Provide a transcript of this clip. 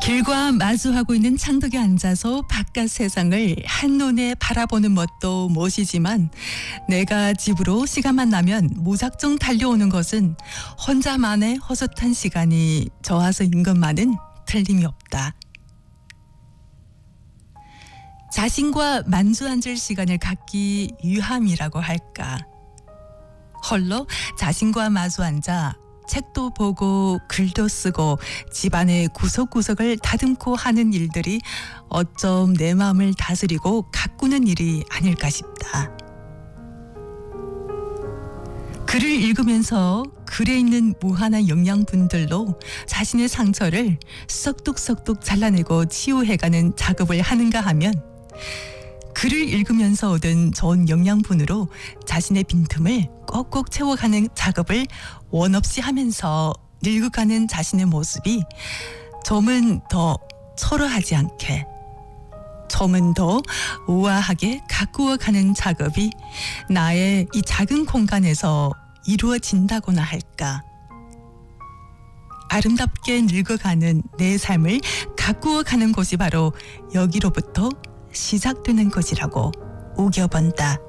길과 마주하고 있는 창덕에 앉아서 바깥 세상을 한눈에 바라보는 것도 멋이지만 내가 집으로 시간만 나면 무작정 달려오는 것은 혼자만의 허젓한 시간이 저하서인 것만은 틀림이 없다. 자신과 만주 앉을 시간을 갖기 위함이라고 할까. 홀로 자신과 마주 앉아 책도 보고 글도 쓰고 집안의 구석구석을 다듬고 하는 일들이 어쩜 내 마음을 다스리고 가꾸는 일이 아닐까 싶다. 글을 읽으면서 글에 있는 무한한 영양분들로 자신의 상처를 썩둑썩둑 잘라내고 치유해가는 작업을 하는가 하면 글을 읽으면서 얻은 좋은 영양분으로 자신의 빈틈을 꼭꼭 채워가는 작업을 원없이 하면서 늙어가는 자신의 모습이 좀은 더 초라하지 않게, 좀은 더 우아하게 가꾸어가는 작업이 나의 이 작은 공간에서 이루어진다고나 할까. 아름답게 늙어가는 내 삶을 가꾸어가는 곳이 바로 여기로부터 시작되는 것이라고 우겨본다.